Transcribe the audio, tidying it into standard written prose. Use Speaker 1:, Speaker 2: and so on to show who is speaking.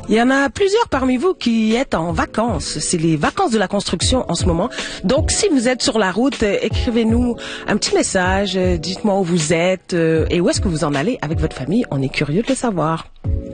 Speaker 1: Il y en a plusieurs parmi vous qui êtes en vacances. C'est les vacances de la construction en ce moment. Donc, si vous êtes sur la route, écrivez-nous un petit message. Dites-moi où vous êtes et où est-ce que vous en allez avec votre famille. On est curieux de le savoir.